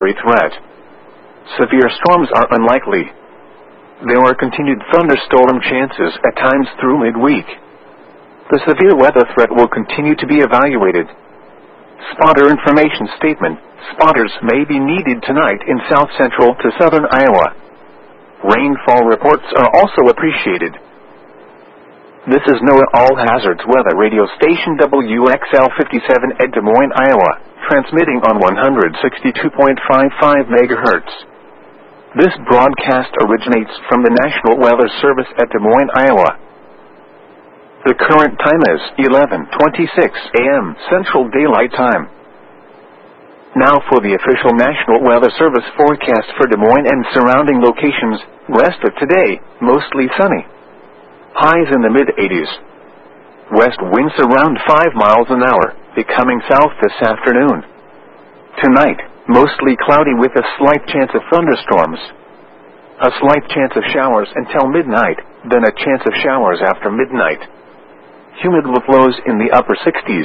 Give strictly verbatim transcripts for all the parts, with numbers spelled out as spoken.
threat. Severe storms are unlikely. There are continued thunderstorm chances at times through midweek. The severe weather threat will continue to be evaluated. Spotter information statement. Spotters may be needed tonight in south central to southern Iowa. Rainfall reports are also appreciated. This is NOAA All Hazards Weather Radio Station W X L fifty-seven at Des Moines, Iowa, transmitting on one sixty-two point five five megahertz. This broadcast originates from the National Weather Service at Des Moines, Iowa. The current time is eleven twenty-six a m Central Daylight Time. Now for the official National Weather Service forecast for Des Moines and surrounding locations. Rest of today, mostly sunny. Highs in the mid-eighties. West winds around five miles an hour, becoming south this afternoon. Tonight, mostly cloudy with a slight chance of thunderstorms. A slight chance of showers until midnight, then a chance of showers after midnight. Humid with lows in the upper sixties.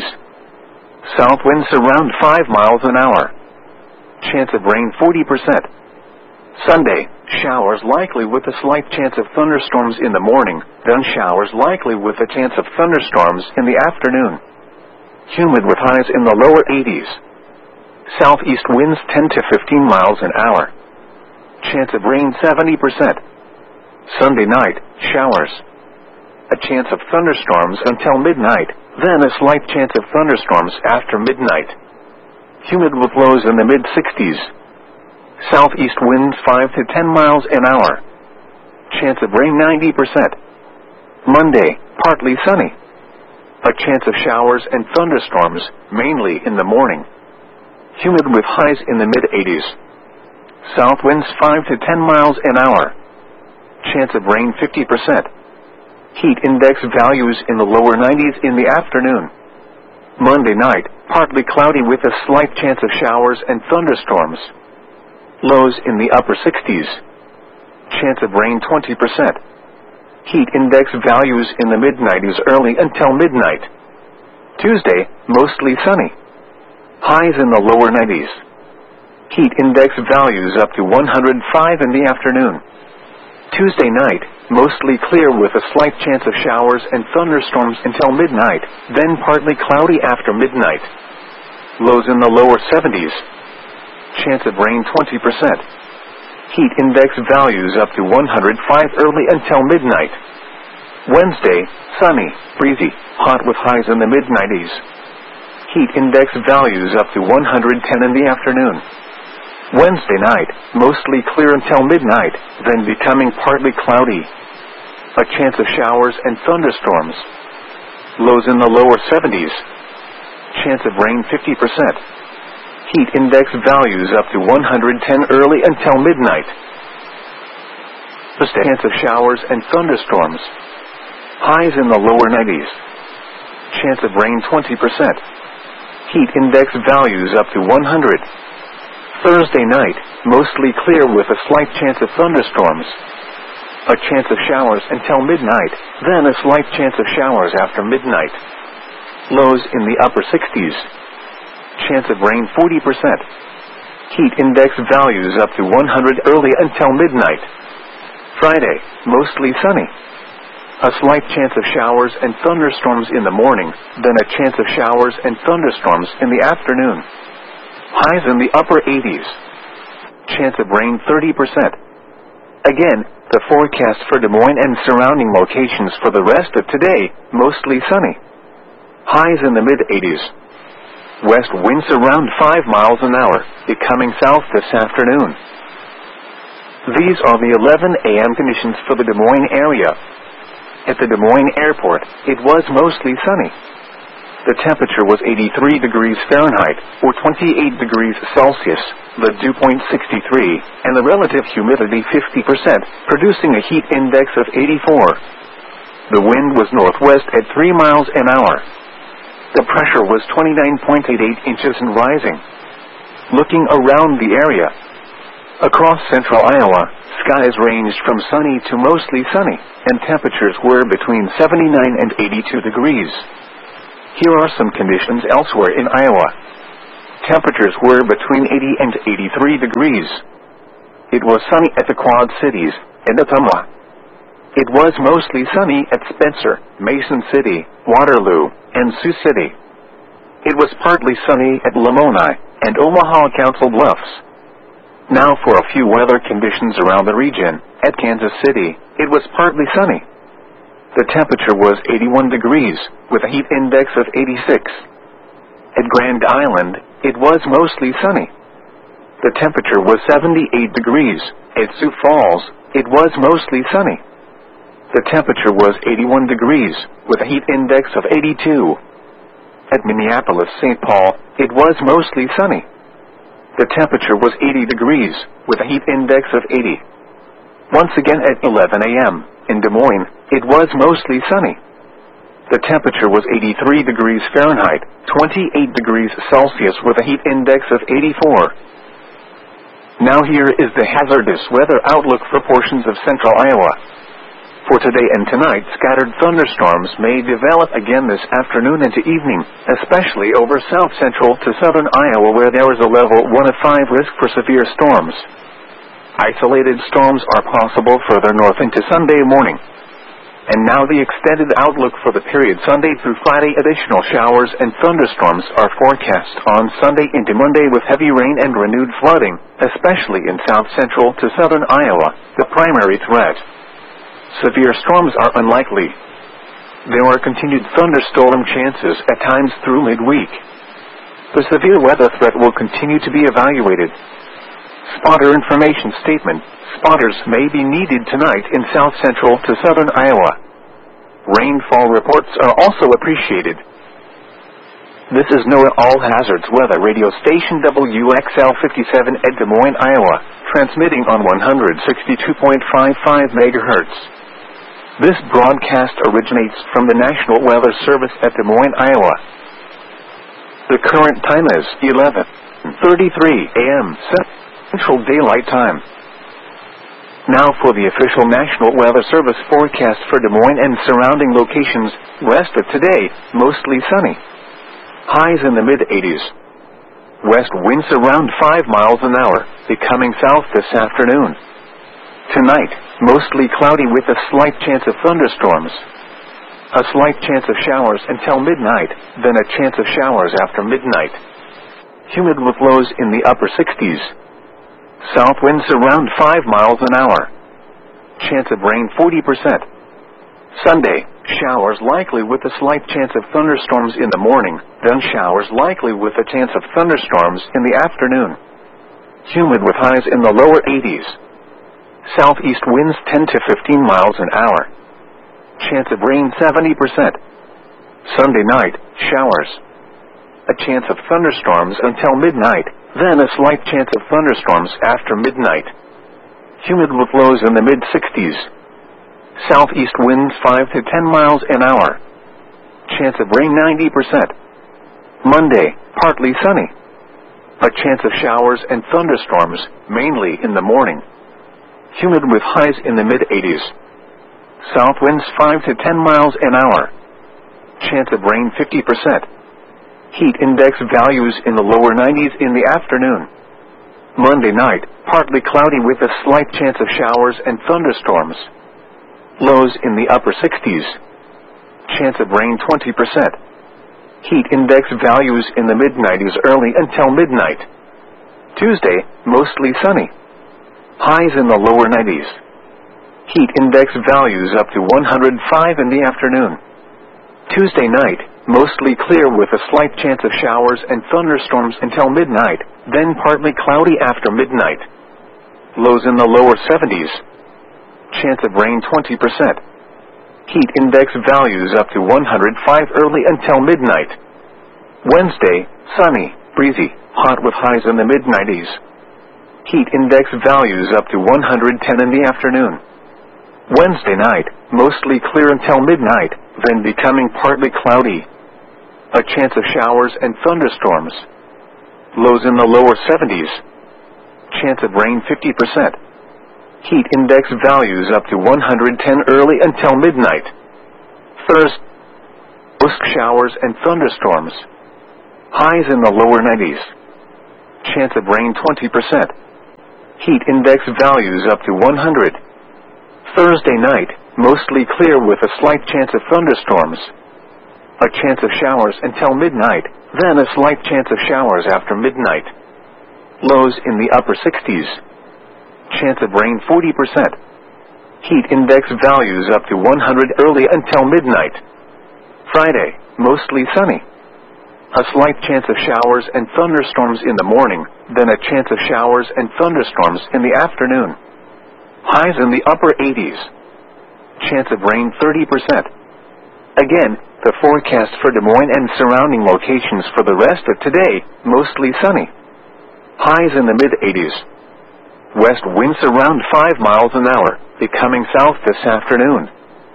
South winds around five miles an hour. Chance of rain forty percent. Sunday, showers likely with a slight chance of thunderstorms in the morning, then showers likely with a chance of thunderstorms in the afternoon. Humid with highs in the lower eighties. Southeast winds ten to fifteen miles an hour. Chance of rain seventy percent. Sunday night, showers. A chance of thunderstorms until midnight, then a slight chance of thunderstorms after midnight. Humid with lows in the mid-sixties. Southeast winds five to ten miles an hour. Chance of rain ninety percent. Monday, partly sunny. A chance of showers and thunderstorms, mainly in the morning. Humid with highs in the mid-eighties. South winds five to ten miles an hour. Chance of rain fifty percent. Heat index values in the lower nineties in the afternoon. Monday night, partly cloudy with a slight chance of showers and thunderstorms. Lows in the upper sixties. Chance of rain twenty percent. Heat index values in the mid-nineties early until midnight. Tuesday, mostly sunny. Highs in the lower nineties. Heat index values up to one hundred five in the afternoon. Tuesday night, mostly clear with a slight chance of showers and thunderstorms until midnight, then partly cloudy after midnight. Lows in the lower seventies. Chance of rain twenty percent. Heat index values up to one hundred five early until midnight. Wednesday, sunny, breezy, hot with highs in the mid-nineties. Heat index values up to one hundred ten in the afternoon. Wednesday night, mostly clear until midnight, then becoming partly cloudy. A chance of showers and thunderstorms. Lows in the lower seventies. Chance of rain fifty percent. Heat index values up to one hundred ten early until midnight. The chance of showers and thunderstorms. Highs in the lower nineties. Chance of rain twenty percent. Heat index values up to one hundred. Thursday night, mostly clear with a slight chance of thunderstorms. A chance of showers until midnight, then a slight chance of showers after midnight. Lows in the upper sixties. Chance of rain forty percent. Heat index values up to one hundred early until midnight. Friday, mostly sunny. A slight chance of showers and thunderstorms in the morning, then a chance of showers and thunderstorms in the afternoon. Highs in the upper eighties. Chance of rain thirty percent. Again, the forecast for Des Moines and surrounding locations for the rest of today, mostly sunny. Highs in the mid-eighties. West winds around five miles an hour, becoming south this afternoon. These are the eleven a m conditions for the Des Moines area. At the Des Moines Airport, it was mostly sunny. The temperature was eighty-three degrees Fahrenheit, or twenty-eight degrees Celsius, the dew point sixty-three, and the relative humidity fifty percent, producing a heat index of eighty-four. The wind was northwest at three miles an hour. The pressure was twenty-nine point eight eight inches and rising. Looking around the area, across central Iowa, skies ranged from sunny to mostly sunny, and temperatures were between seventy-nine and eighty-two degrees. Here are some conditions elsewhere in Iowa. Temperatures were between eighty and eighty-three degrees. It was sunny at the Quad Cities and Ottumwa. It was mostly sunny at Spencer, Mason City, Waterloo, and Sioux City. It was partly sunny at Lamoni and Omaha Council Bluffs. Now for a few weather conditions around the region. At Kansas City, it was partly sunny. The temperature was eighty-one degrees, with a heat index of eighty-six. At Grand Island, it was mostly sunny. The temperature was seventy-eight degrees. At Sioux Falls, it was mostly sunny. The temperature was eighty-one degrees, with a heat index of eighty-two. At Minneapolis-Saint Paul, it was mostly sunny. The temperature was eighty degrees, with a heat index of eighty. Once again at eleven a m in Des Moines, it was mostly sunny. The temperature was eighty-three degrees Fahrenheit, twenty-eight degrees Celsius, with a heat index of eighty-four. Now here is the hazardous weather outlook for portions of central Iowa. For today and tonight, scattered thunderstorms may develop again this afternoon into evening, especially over south-central to southern Iowa, where there is a level one of five risk for severe storms. Isolated storms are possible further north into Sunday morning. And now the extended outlook for the period Sunday through Friday. Additional showers and thunderstorms are forecast on Sunday into Monday, with heavy rain and renewed flooding, especially in south-central to southern Iowa, the primary threat. Severe storms are unlikely. There are continued thunderstorm chances at times through midweek. The severe weather threat will continue to be evaluated. Spotter information statement. Spotters may be needed tonight in south-central to southern Iowa. Rainfall reports are also appreciated. This is NOAA All Hazards Weather Radio Station W X L fifty-seven at Des Moines, Iowa, transmitting on one hundred sixty-two point five five megahertz. This broadcast originates from the National Weather Service at Des Moines, Iowa. The current time is eleven thirty-three a m Central Daylight Time. Now for the official National Weather Service forecast for Des Moines and surrounding locations. Rest of today, mostly sunny. Highs in the mid-eighties. West winds around five miles an hour, becoming south this afternoon. Tonight, mostly cloudy with a slight chance of thunderstorms. A slight chance of showers until midnight, then a chance of showers after midnight. Humid with lows in the upper sixties. South winds around five miles an hour. Chance of rain forty percent. Sunday, showers likely with a slight chance of thunderstorms in the morning, then showers likely with a chance of thunderstorms in the afternoon. Humid with highs in the lower eighties. Southeast winds ten to fifteen miles an hour. Chance of rain seventy percent. Sunday night, showers. A chance of thunderstorms until midnight, then a slight chance of thunderstorms after midnight. Humid with lows in the mid-sixties. Southeast winds five to ten miles an hour. Chance of rain ninety percent. Monday, partly sunny. A chance of showers and thunderstorms, mainly in the morning. Humid with highs in the mid-eighties. South winds five to ten miles an hour. Chance of rain fifty percent. Heat index values in the lower nineties in the afternoon. Monday night, partly cloudy with a slight chance of showers and thunderstorms. Lows in the upper sixties. Chance of rain twenty percent. Heat index values in the mid-nineties early until midnight. Tuesday, mostly sunny. Highs in the lower nineties. Heat index values up to one hundred five in the afternoon. Tuesday night, mostly clear with a slight chance of showers and thunderstorms until midnight, then partly cloudy after midnight. Lows in the lower seventies. Chance of rain twenty percent. Heat index values up to one hundred five early until midnight. Wednesday, sunny, breezy, hot with highs in the mid-nineties. Heat index values up to one hundred ten in the afternoon. Wednesday night, mostly clear until midnight, then becoming partly cloudy. A chance of showers and thunderstorms. Lows in the lower seventies. Chance of rain fifty percent. Heat index values up to one hundred ten early until midnight. Thursday, most showers and thunderstorms. Highs in the lower nineties. Chance of rain twenty percent. Heat index values up to one hundred. Thursday night, mostly clear with a slight chance of thunderstorms. A chance of showers until midnight, then a slight chance of showers after midnight. Lows in the upper sixties. Chance of rain forty percent. Heat index values up to one hundred early until midnight. Friday, mostly sunny. A slight chance of showers and thunderstorms in the morning, then a chance of showers and thunderstorms in the afternoon. Highs in the upper eighties. Chance of rain thirty percent. Again, the forecast for Des Moines and surrounding locations for the rest of today, mostly sunny. Highs in the mid-eighties. West winds around five miles an hour, becoming south this afternoon.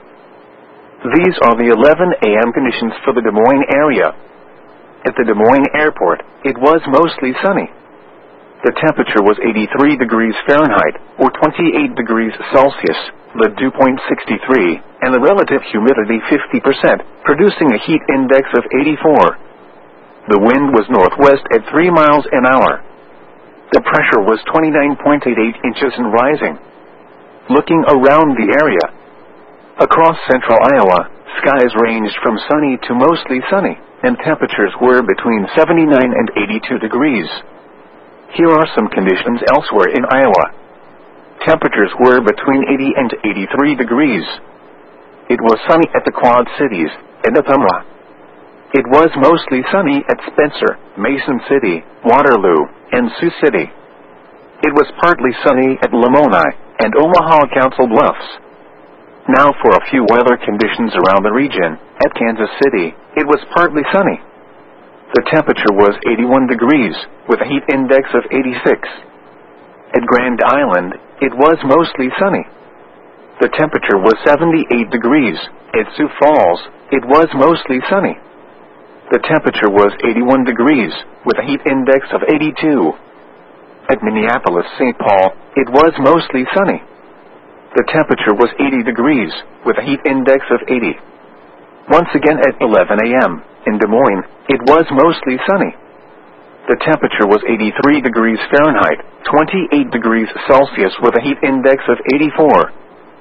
These are the eleven a m conditions for the Des Moines area. At the Des Moines Airport, it was mostly sunny. The temperature was eighty-three degrees Fahrenheit, or twenty-eight degrees Celsius, the dew point sixty-three, and the relative humidity fifty percent, producing a heat index of eighty-four. The wind was northwest at three miles an hour. The pressure was twenty-nine point eight eight inches and rising. Looking around the area, across central Iowa, skies ranged from sunny to mostly sunny, and temperatures were between seventy-nine and eighty-two degrees. Here are some conditions elsewhere in Iowa. Temperatures were between eighty and eighty-three degrees. It was sunny at the Quad Cities and Ottumwa. It was mostly sunny at Spencer, Mason City, Waterloo, and Sioux City. It was partly sunny at Lamoni and Omaha Council Bluffs. Now for a few weather conditions around the region. At Kansas City, it was partly sunny. The temperature was eighty-one degrees, with a heat index of eighty-six. At Grand Island, it was mostly sunny. The temperature was seventy-eight degrees. At Sioux Falls, it was mostly sunny. The temperature was eighty-one degrees, with a heat index of eighty-two. At Minneapolis-Saint Paul, it was mostly sunny. The temperature was eighty degrees, with a heat index of eighty. Once again at eleven a m in Des Moines, it was mostly sunny. The temperature was eighty-three degrees Fahrenheit, twenty-eight degrees Celsius with a heat index of eighty-four.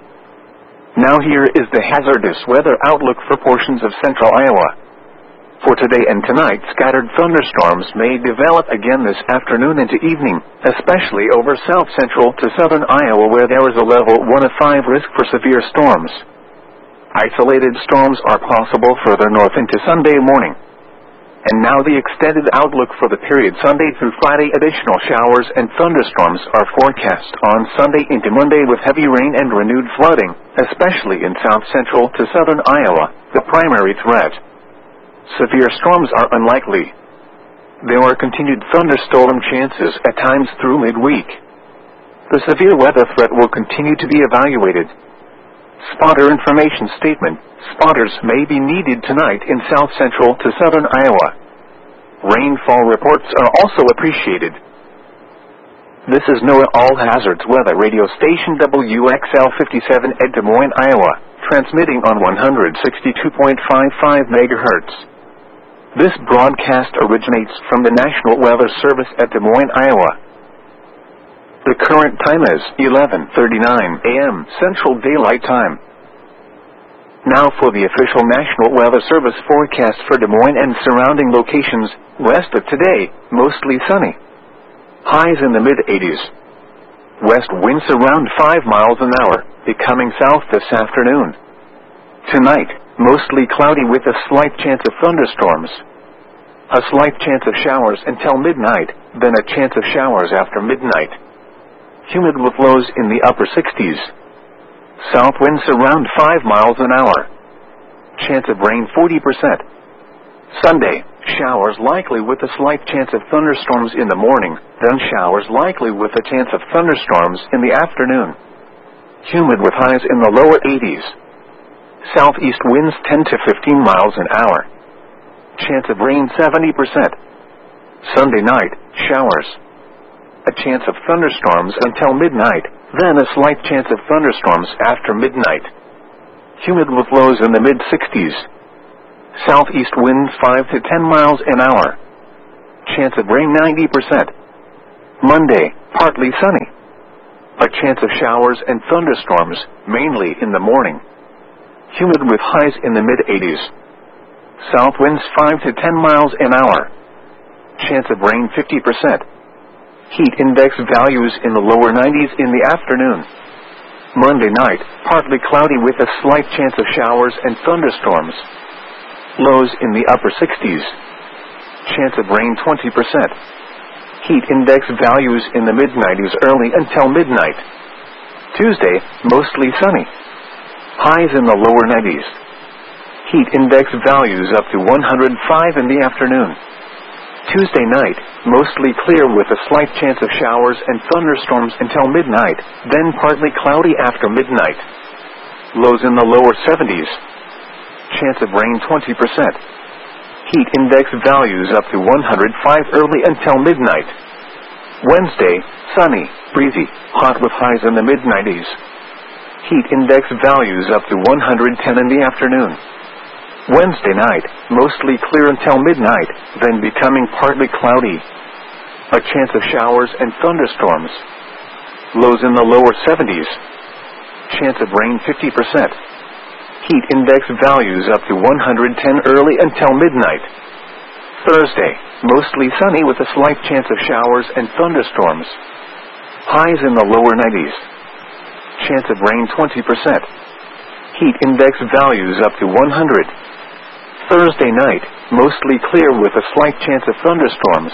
Now here is the hazardous weather outlook for portions of central Iowa. For today and tonight, scattered thunderstorms may develop again this afternoon into evening, especially over south-central to southern Iowa where there is a level one of five risk for severe storms. Isolated storms are possible further north into Sunday morning. And now the extended outlook for the period Sunday through Friday. Additional showers and thunderstorms are forecast on Sunday into Monday with heavy rain and renewed flooding, especially in south-central to southern Iowa, the primary threat. Severe storms are unlikely. There are continued thunderstorm chances at times through midweek. The severe weather threat will continue to be evaluated. Spotter information statement. Spotters may be needed tonight in south-central to southern Iowa. Rainfall reports are also appreciated. This is NOAA All Hazards Weather Radio Station W X L fifty-seven at Des Moines, Iowa, transmitting on one hundred sixty-two point five five megahertz. This broadcast originates from the National Weather Service at Des Moines, Iowa. The current time is eleven thirty-nine a m Central Daylight Time. Now for the official National Weather Service forecast for Des Moines and surrounding locations. Rest of today, mostly sunny. Highs in the mid-eighties. West winds around five miles an hour, becoming south this afternoon. Tonight, mostly cloudy with a slight chance of thunderstorms. A slight chance of showers until midnight, then a chance of showers after midnight. Humid with lows in the upper sixties. South winds around five miles an hour. Chance of rain forty percent. Sunday, showers likely with a slight chance of thunderstorms in the morning, then showers likely with a chance of thunderstorms in the afternoon. Humid with highs in the lower eighties. Southeast winds ten to fifteen miles an hour. Chance of rain seventy percent. Sunday night, showers. A chance of thunderstorms until midnight, then a slight chance of thunderstorms after midnight. Humid with lows in the mid-sixties. Southeast winds five to ten miles an hour. Chance of rain ninety percent. Monday, partly sunny. A chance of showers and thunderstorms, mainly in the morning. Humid with highs in the mid-eighties. South winds five to ten miles an hour. Chance of rain fifty percent. Heat index values in the lower nineties in the afternoon. Monday night, partly cloudy with a slight chance of showers and thunderstorms. Lows in the upper sixties. Chance of rain twenty percent. Heat index values in the mid-nineties early until midnight. Tuesday, mostly sunny. Highs in the lower nineties. Heat index values up to one hundred five in the afternoon. Tuesday night, mostly clear with a slight chance of showers and thunderstorms until midnight, then partly cloudy after midnight. Lows in the lower seventies. Chance of rain twenty percent. Heat index values up to one hundred five early until midnight. Wednesday, sunny, breezy, hot with highs in the mid-nineties. Heat index values up to one hundred ten in the afternoon. Wednesday night, mostly clear until midnight, then becoming partly cloudy. A chance of showers and thunderstorms. Lows in the lower seventies. Chance of rain fifty percent. Heat index values up to one hundred ten early until midnight. Thursday, mostly sunny with a slight chance of showers and thunderstorms. Highs in the lower nineties. Chance of rain twenty percent. Heat index values up to one hundred. Thursday night, mostly clear with a slight chance of thunderstorms.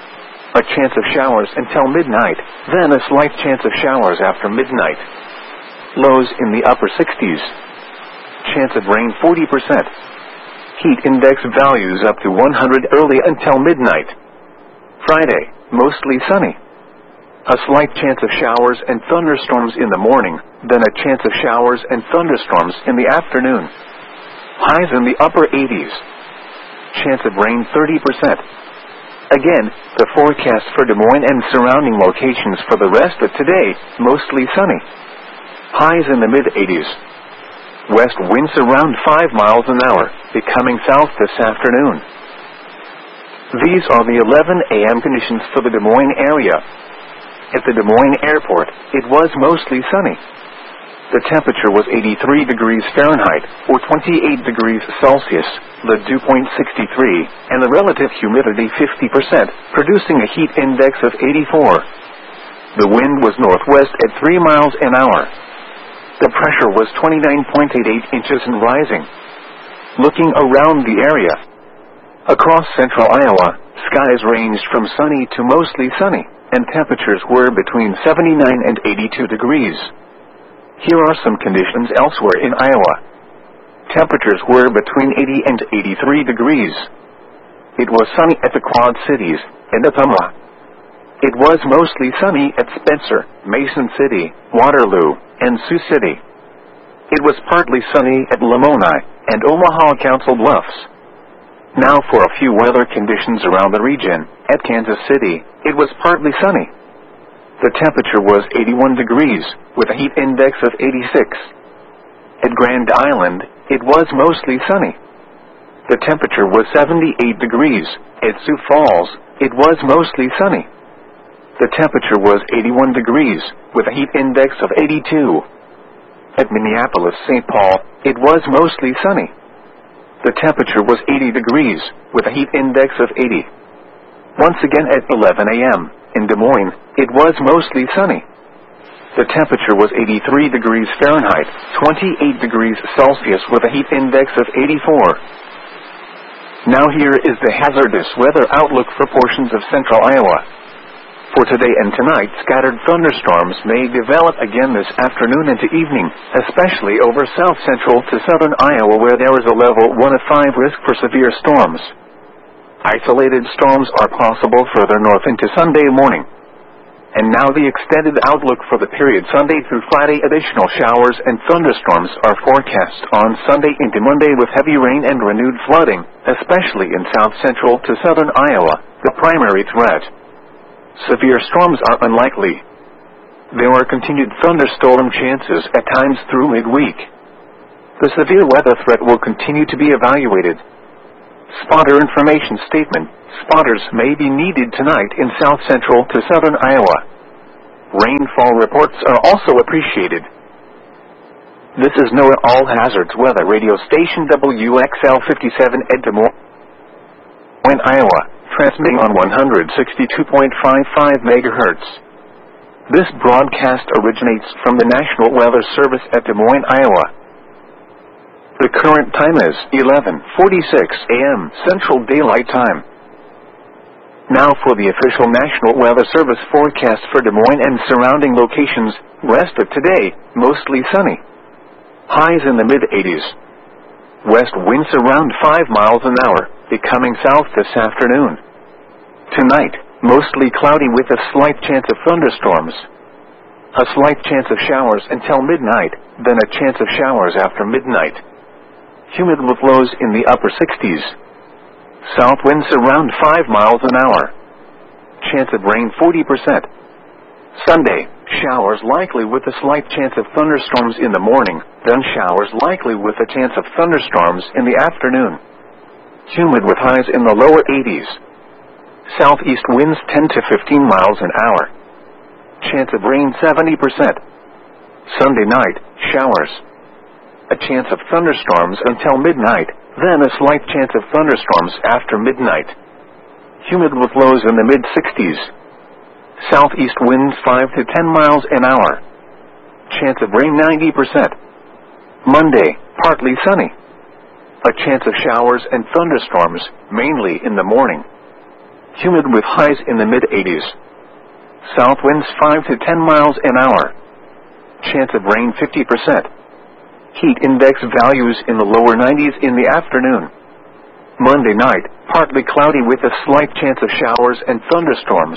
A chance of showers until midnight, then a slight chance of showers after midnight. Lows in the upper sixties. Chance of rain forty percent. Heat index values up to one hundred early until midnight. Friday, mostly sunny. A slight chance of showers and thunderstorms in the morning, then a chance of showers and thunderstorms in the afternoon. Highs in the upper eighties. Chance of rain thirty percent. Again, the forecast for Des Moines and surrounding locations for the rest of today, mostly sunny. Highs in the mid-eighties. West winds around five miles an hour, becoming south this afternoon. These are the eleven a m conditions for the Des Moines area. At the Des Moines Airport, it was mostly sunny. The temperature was eighty-three degrees Fahrenheit, or twenty-eight degrees Celsius, the dew point sixty-three, and the relative humidity fifty percent, producing a heat index of eighty-four. The wind was northwest at three miles an hour. The pressure was twenty-nine point eight eight inches and rising. Looking around the area. Across central Iowa, skies ranged from sunny to mostly sunny, and temperatures were between seventy-nine and eighty-two degrees. Here are some conditions elsewhere in Iowa. Temperatures were between eighty and eighty-three degrees. It was sunny at the Quad Cities and Ottumwa. It was mostly sunny at Spencer, Mason City, Waterloo, and Sioux City. It was partly sunny at Lamoni and Omaha Council Bluffs. Now for a few weather conditions around the region. At Kansas City, it was partly sunny. The temperature was eighty-one degrees, with a heat index of eighty-six. At Grand Island, it was mostly sunny. The temperature was seventy-eight degrees. At Sioux Falls, it was mostly sunny. The temperature was eighty-one degrees, with a heat index of eighty-two. At Minneapolis, Saint Paul, it was mostly sunny. The temperature was eighty degrees, with a heat index of eighty. Once again at eleven a m in Des Moines, it was mostly sunny. The temperature was eighty-three degrees Fahrenheit, twenty-eight degrees Celsius, with a heat index of eighty-four. Now here is the hazardous weather outlook for portions of central Iowa. For today and tonight, scattered thunderstorms may develop again this afternoon into evening, especially over south central to southern Iowa, where there is a level one of five risk for severe storms. Isolated storms are possible further north into Sunday morning. And now the extended outlook for the period Sunday through Friday. Additional showers and thunderstorms are forecast on Sunday into Monday, with heavy rain and renewed flooding, especially in south central to southern Iowa, the primary threat. Severe storms are unlikely. There are continued thunderstorm chances at times through midweek. The severe weather threat will continue to be evaluated. Spotter information statement. Spotters may be needed tonight in south central to southern Iowa. Rainfall reports are also appreciated. This is NOAA All Hazards Weather Radio Station W X L fifty-seven at Des Moines, Iowa, transmitting on one sixty-two point five five megahertz. This broadcast originates from the National Weather Service at Des Moines, Iowa. The current time is eleven forty-six a m Central Daylight Time. Now for the official National Weather Service forecast for Des Moines and surrounding locations. Rest of today, mostly sunny. Highs in the mid-eighties. West winds around five miles an hour, becoming south this afternoon. Tonight, mostly cloudy with a slight chance of thunderstorms. A slight chance of showers until midnight, then a chance of showers after midnight. Humid with lows in the upper sixties. South winds around five miles an hour. Chance of rain forty percent. Sunday, showers likely with a slight chance of thunderstorms in the morning, then showers likely with a chance of thunderstorms in the afternoon. Humid with highs in the lower eighties. Southeast winds ten to fifteen miles an hour. Chance of rain seventy percent. Sunday night, showers. A chance of thunderstorms until midnight, then a slight chance of thunderstorms after midnight. Humid with lows in the mid-sixties. Southeast winds five to ten miles an hour. Chance of rain ninety percent. Monday, partly sunny. A chance of showers and thunderstorms, mainly in the morning. Humid with highs in the mid-eighties. South winds five to ten miles an hour. Chance of rain fifty percent. Heat index values in the lower nineties in the afternoon. Monday night, partly cloudy with a slight chance of showers and thunderstorms.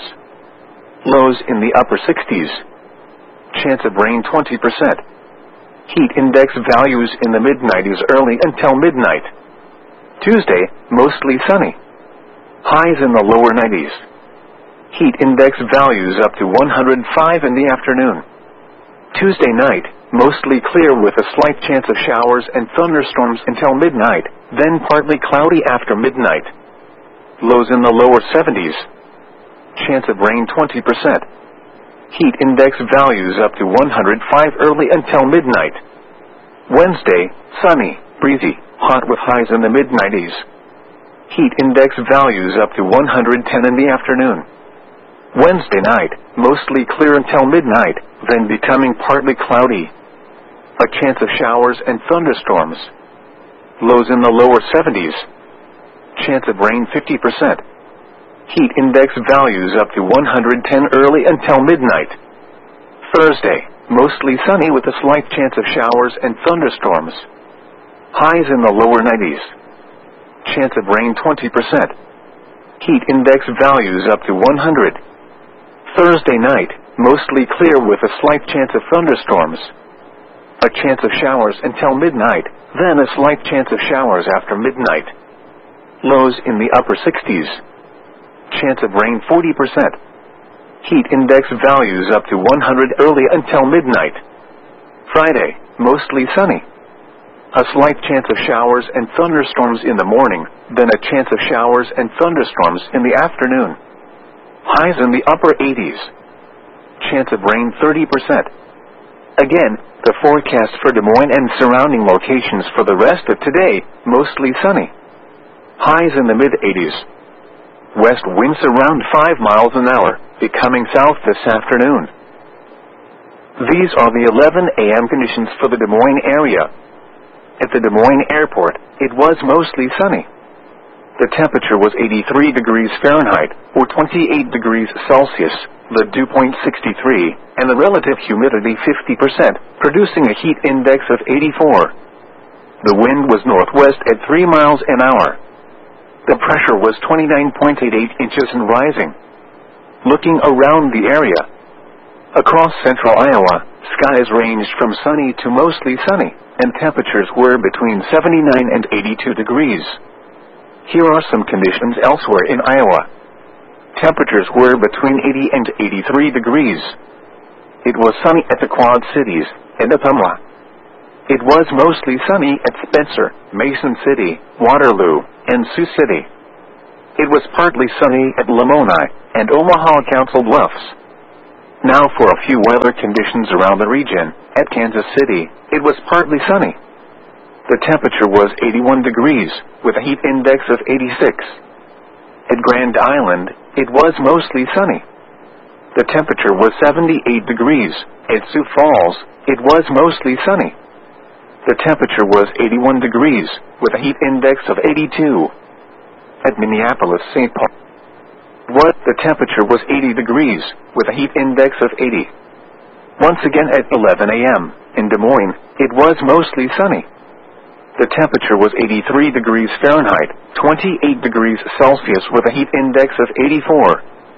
Lows in the upper sixties. Chance of rain twenty percent. Heat index values in the mid-nineties early until midnight. Tuesday, mostly sunny. Highs in the lower nineties. Heat index values up to one hundred five in the afternoon. Tuesday night, mostly clear with a slight chance of showers and thunderstorms until midnight, then partly cloudy after midnight. Lows in the lower seventies. Chance of rain twenty percent. Heat index values up to one hundred five early until midnight. Wednesday, sunny, breezy, hot with highs in the mid-nineties. Heat index values up to one hundred ten in the afternoon. Wednesday night, mostly clear until midnight, then becoming partly cloudy. A chance of showers and thunderstorms. Lows in the lower seventies. Chance of rain fifty percent. Heat index values up to one hundred ten early until midnight. Thursday, mostly sunny with a slight chance of showers and thunderstorms. Highs in the lower nineties. Chance of rain twenty percent. Heat index values up to one hundred. Thursday night, mostly clear with a slight chance of thunderstorms. A chance of showers until midnight, then a slight chance of showers after midnight. Lows in the upper sixties. Chance of rain forty percent. Heat index values up to one hundred early until midnight. Friday, mostly sunny. A slight chance of showers and thunderstorms in the morning, then a chance of showers and thunderstorms in the afternoon. Highs in the upper eighties. Chance of rain thirty percent. Again, the forecast for Des Moines and surrounding locations for the rest of today, mostly sunny. Highs in the mid-eighties. West winds around five miles an hour, becoming south this afternoon. These are the eleven a m conditions for the Des Moines area. At the Des Moines Airport, it was mostly sunny. The temperature was eighty-three degrees Fahrenheit, or twenty-eight degrees Celsius, the dew point sixty-three, and the relative humidity fifty percent, producing a heat index of eighty-four. The wind was northwest at three miles an hour. The pressure was twenty-nine point eight eight inches and rising. Looking around the area, across central Iowa, skies ranged from sunny to mostly sunny, and temperatures were between seventy-nine and eighty-two degrees. Here are some conditions elsewhere in Iowa. Temperatures were between eighty and eighty-three degrees. It was sunny at the Quad Cities and Ottumwa. it was mostly sunny at Spencer, Mason City, Waterloo, and Sioux City. It was partly sunny at Lamoni and Omaha Council Bluffs. Now for a few weather conditions around the region. At Kansas City, it was partly sunny. The temperature was eighty-one degrees, with a heat index of eighty-six. At Grand Island, it was mostly sunny. The temperature was seventy-eight degrees. At Sioux Falls, it was mostly sunny. The temperature was eighty-one degrees, with a heat index of eighty-two. At Minneapolis, Saint Paul, what the temperature was eighty degrees, with a heat index of eighty. Once again at eleven a m in Des Moines, it was mostly sunny. The temperature was eighty-three degrees Fahrenheit, twenty-eight degrees Celsius, with a heat index of eighty-four.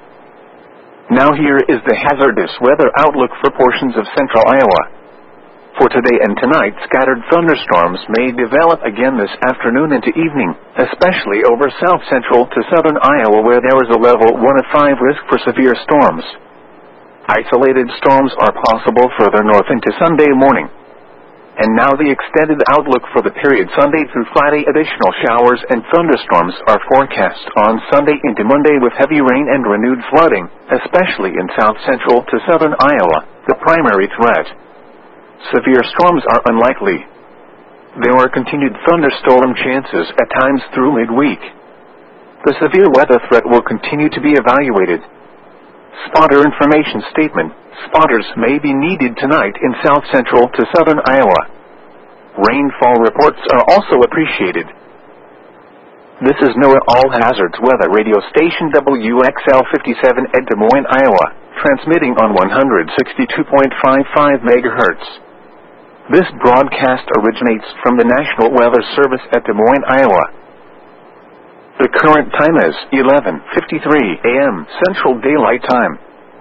Now here is the hazardous weather outlook for portions of central Iowa. For today and tonight, scattered thunderstorms may develop again this afternoon into evening, especially over south central to southern Iowa, where there is a level one of five risk for severe storms. Isolated storms are possible further north into Sunday morning. And now the extended outlook for the period Sunday through Friday. Additional showers and thunderstorms are forecast on Sunday into Monday, with heavy rain and renewed flooding, especially in south central to southern Iowa, the primary threat. Severe storms are unlikely. There are continued thunderstorm chances at times through midweek. The severe weather threat will continue to be evaluated. Spotter information statement. Spotters may be needed tonight in south central to southern Iowa. Rainfall reports are also appreciated. This is NOAA All Hazards Weather Radio Station W X L fifty-seven at Des Moines, Iowa, transmitting on one hundred sixty-two point five five megahertz. This broadcast originates from the National Weather Service at Des Moines, Iowa. The current time is eleven fifty-three a m Central Daylight Time.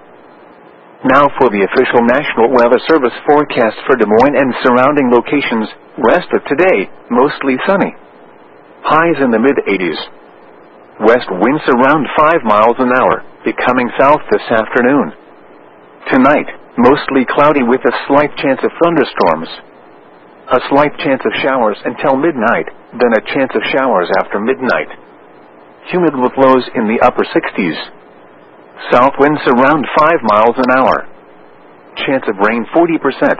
Now for the official National Weather Service forecast for Des Moines and surrounding locations. Rest of today, mostly sunny. Highs in the mid-eighties. West winds around five miles an hour, becoming south this afternoon. Tonight, mostly cloudy with a slight chance of thunderstorms. A slight chance of showers until midnight, then a chance of showers after midnight. Humid with lows in the upper sixties. South winds around five miles an hour. Chance of rain forty percent.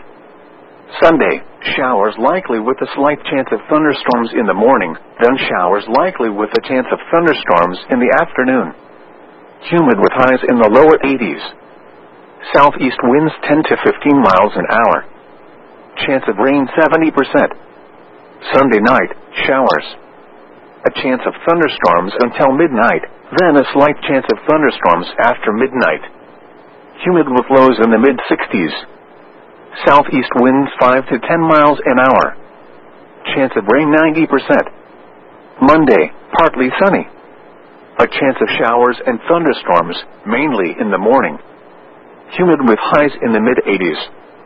Sunday, showers likely with a slight chance of thunderstorms in the morning, then showers likely with a chance of thunderstorms in the afternoon. Humid with highs in the lower eighties. Southeast winds ten to fifteen miles an hour. Chance of rain seventy percent. Sunday night, showers. A chance of thunderstorms until midnight, then a slight chance of thunderstorms after midnight. Humid with lows in the mid-sixties. Southeast winds five to ten miles an hour. Chance of rain ninety percent. Monday, partly sunny. A chance of showers and thunderstorms, mainly in the morning. Humid with highs in the mid-eighties.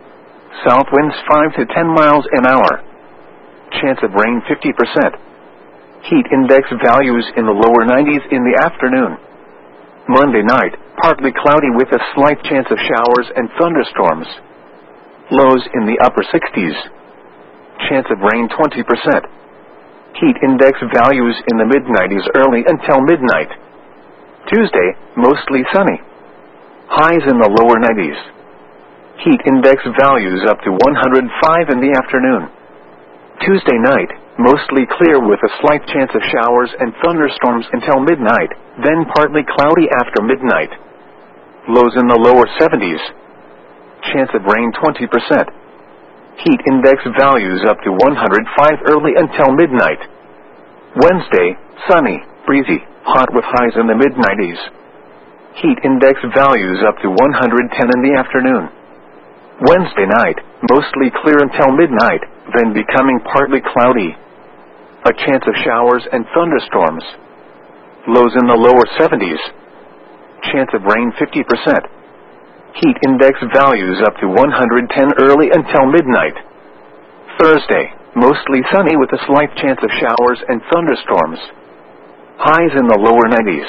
South winds five to ten miles an hour. Chance of rain fifty percent. Heat index values in the lower nineties in the afternoon. Monday night, partly cloudy with a slight chance of showers and thunderstorms. Lows in the upper sixties. Chance of rain twenty percent. Heat index values in the mid-nineties early until midnight. Tuesday, mostly sunny. Highs in the lower nineties. Heat index values up to one hundred five in the afternoon. Tuesday night, mostly clear with a slight chance of showers and thunderstorms until midnight, then partly cloudy after midnight. Lows in the lower seventies. Chance of rain twenty percent. Heat index values up to one hundred five early until midnight. Wednesday, sunny, breezy, hot with highs in the mid-nineties. Heat index values up to one hundred ten in the afternoon. Wednesday night, mostly clear until midnight, then becoming partly cloudy. A chance of showers and thunderstorms. Lows in the lower seventies. Chance of rain fifty percent. Heat index values up to one hundred ten early until midnight. Thursday, mostly sunny with a slight chance of showers and thunderstorms. Highs in the lower nineties.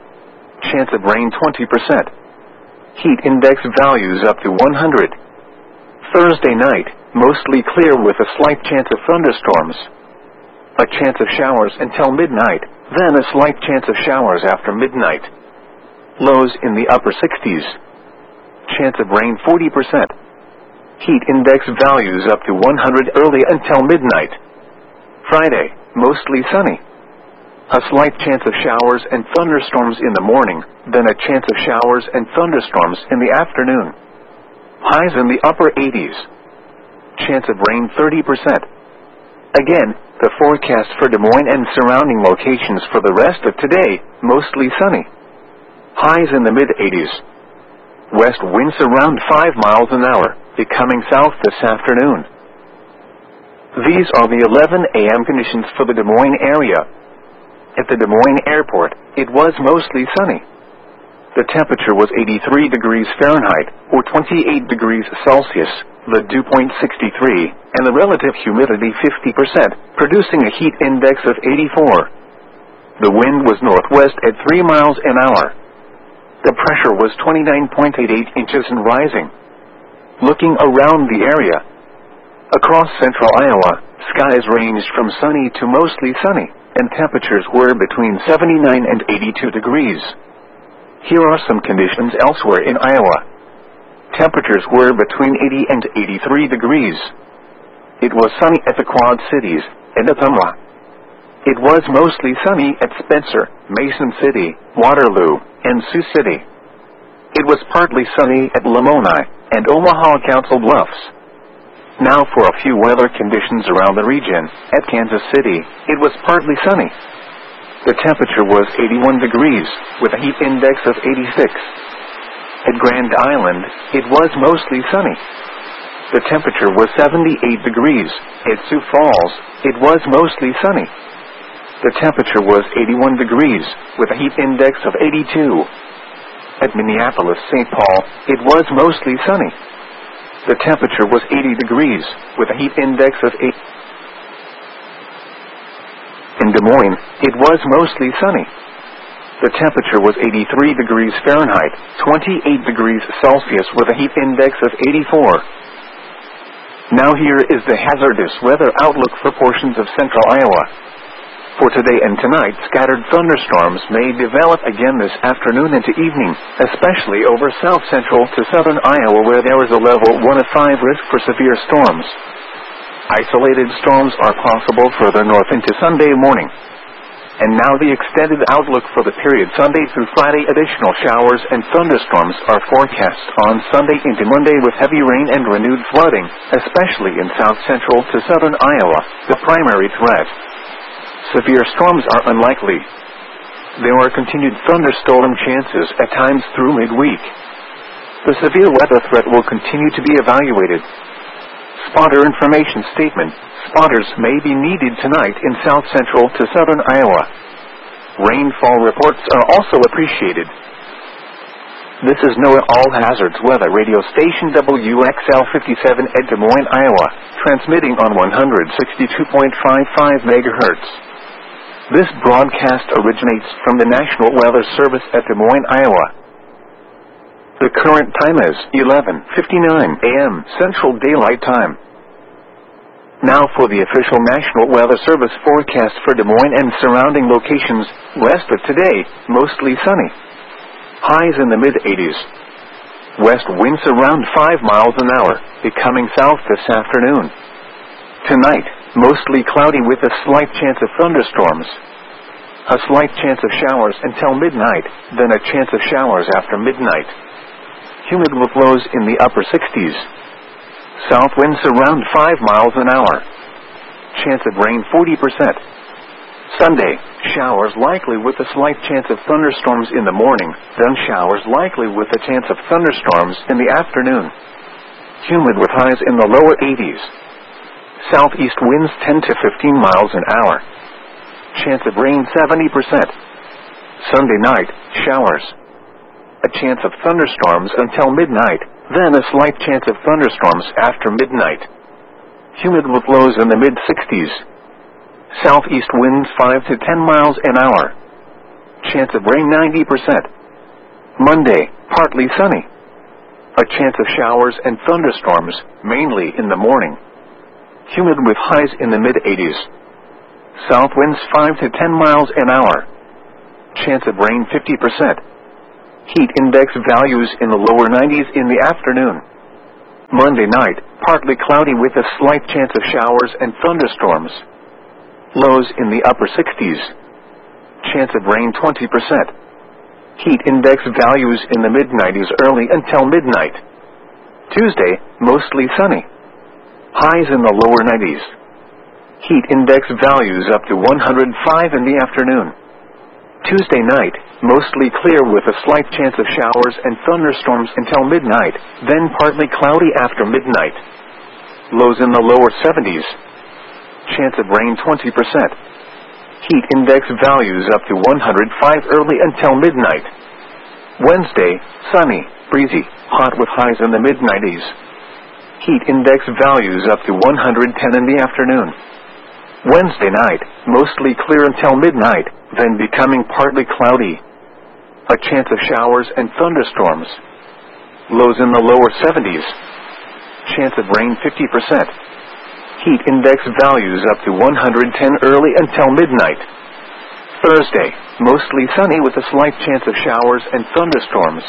Chance of rain twenty percent. Heat index values up to one hundred. Thursday night, mostly clear with a slight chance of thunderstorms. A chance of showers until midnight, then a slight chance of showers after midnight. Lows in the upper sixties. Chance of rain forty percent. Heat index values up to one hundred early until midnight. Friday, mostly sunny. A slight chance of showers and thunderstorms in the morning, then a chance of showers and thunderstorms in the afternoon. Highs in the upper eighties. Chance of rain thirty percent. Again, the forecast for Des Moines and surrounding locations for the rest of today, mostly sunny. Highs in the mid-eighties. West winds around five miles an hour, becoming south this afternoon. These are the eleven a m conditions for the Des Moines area. At the Des Moines Airport, it was mostly sunny. The temperature was eighty-three degrees Fahrenheit, or twenty-eight degrees Celsius, the dew point sixty-three, and the relative humidity fifty percent, producing a heat index of eighty-four. The wind was northwest at three miles an hour. The pressure was twenty-nine point eight eight inches and rising. Looking around the area, across central Iowa, skies ranged from sunny to mostly sunny, and temperatures were between seventy-nine and eighty-two degrees. Here are some conditions elsewhere in Iowa. Temperatures were between eighty and eighty-three degrees. It was sunny at the Quad Cities and Ottumwa. It was mostly sunny at Spencer, Mason City, Waterloo, and Sioux City. It was partly sunny at Lamoni and Omaha Council Bluffs. Now for a few weather conditions around the region. At Kansas City, it was partly sunny. The temperature was eighty-one degrees, with a heat index of eighty-six. At Grand Island, it was mostly sunny. The temperature was seventy-eight degrees. At Sioux Falls, it was mostly sunny. The temperature was eighty-one degrees, with a heat index of eighty-two. At Minneapolis-Saint Paul, it was mostly sunny. The temperature was eighty degrees, with a heat index of eight. In Des Moines, it was mostly sunny. The temperature was eighty-three degrees Fahrenheit, twenty-eight degrees Celsius, with a heat index of eighty-four. Now here is the hazardous weather outlook for portions of central Iowa. For today and tonight, scattered thunderstorms may develop again this afternoon into evening, especially over south-central to southern Iowa, where there is a level one of five risk for severe storms. Isolated storms are possible further north into Sunday morning. And now the extended outlook for the period Sunday through Friday. Additional showers and thunderstorms are forecast on Sunday into Monday, with heavy rain and renewed flooding, especially in south-central to southern Iowa, the primary threat. Severe storms are unlikely. There are continued thunderstorm chances at times through midweek. The severe weather threat will continue to be evaluated. Spotter information statement. Spotters may be needed tonight in south-central to southern Iowa. Rainfall reports are also appreciated. This is NOAA All Hazards Weather Radio Station W X L fifty-seven at Des Moines, Iowa, transmitting on one sixty-two point five five megahertz. This broadcast originates from the National Weather Service at Des Moines, Iowa. The current time is eleven fifty-nine a m Central Daylight Time. Now for the official National Weather Service forecast for Des Moines and surrounding locations. West of today, mostly sunny. Highs in the mid-eighties. West winds around five miles an hour, becoming south this afternoon. Tonight, mostly cloudy with a slight chance of thunderstorms. A slight chance of showers until midnight, then a chance of showers after midnight. Humid with lows in the upper sixties. South winds around five miles an hour. Chance of rain forty percent. Sunday, showers likely with a slight chance of thunderstorms in the morning, then showers likely with a chance of thunderstorms in the afternoon. Humid with highs in the lower eighties. Southeast winds ten to fifteen miles an hour. Chance of rain seventy percent. Sunday night, showers. A chance of thunderstorms until midnight, then a slight chance of thunderstorms after midnight. Humid with lows in the mid-sixties. Southeast winds five to ten miles an hour. Chance of rain ninety percent. Monday, partly sunny. A chance of showers and thunderstorms, mainly in the morning. Humid with highs in the mid-eighties. South winds five to ten miles an hour. Chance of rain fifty percent. Heat index values in the lower nineties in the afternoon. Monday night, partly cloudy with a slight chance of showers and thunderstorms. Lows in the upper sixties. Chance of rain twenty percent. Heat index values in the mid-nineties early until midnight. Tuesday, mostly sunny. Highs in the lower nineties. Heat index values up to one hundred five in the afternoon. Tuesday night, mostly clear with a slight chance of showers and thunderstorms until midnight, then partly cloudy after midnight. Lows in the lower seventies. Chance of rain twenty percent. Heat index values up to one hundred five early until midnight. Wednesday, sunny, breezy, hot with highs in the mid-nineties. Heat index values up to one hundred ten in the afternoon. Wednesday night, mostly clear until midnight, then becoming partly cloudy. A chance of showers and thunderstorms. Lows in the lower seventies. Chance of rain fifty percent. Heat index values up to one hundred ten early until midnight. Thursday, mostly sunny with a slight chance of showers and thunderstorms.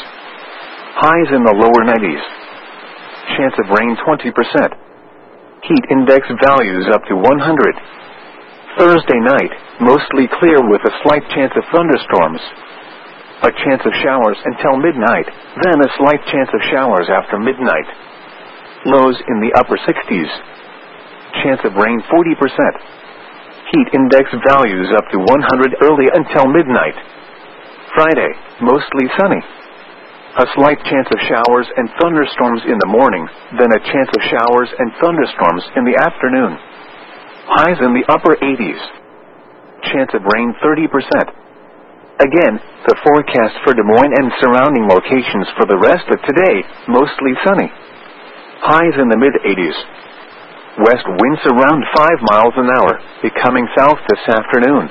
Highs in the lower nineties. Chance of rain twenty percent. Heat index values up to one hundred. Thursday night, mostly clear with a slight chance of thunderstorms. A chance of showers until midnight, then a slight chance of showers after midnight. Lows in the upper sixties. Chance of rain forty percent. Heat index values up to one hundred early until midnight. Friday, mostly sunny. A slight chance of showers and thunderstorms in the morning, then a chance of showers and thunderstorms in the afternoon. Highs in the upper eighties. Chance of rain thirty percent. Again, the forecast for Des Moines and surrounding locations for the rest of today, mostly sunny. Highs in the mid-eighties. West winds around five miles an hour, becoming south this afternoon.